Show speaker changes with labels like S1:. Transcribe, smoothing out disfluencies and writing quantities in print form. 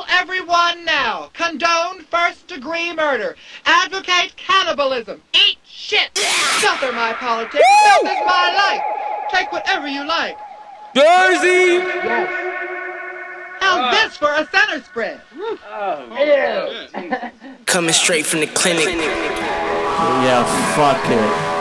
S1: tell everyone now. Condone first-degree murder. Advocate cannibalism. Eat shit. Filth are my politics. Filth is my life. Take whatever you like.
S2: Jersey!
S3: Yes.
S1: How's this for a center spread?
S3: Yeah.
S4: Coming straight from the clinic.
S5: Yeah, fuck it.